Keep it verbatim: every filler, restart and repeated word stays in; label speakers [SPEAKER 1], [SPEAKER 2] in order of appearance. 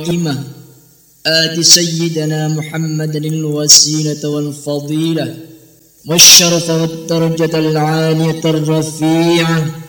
[SPEAKER 1] القائمة آت سيدنا محمدا الوسيلة والفضيلة والشرف والدرجة العالية الرفيعة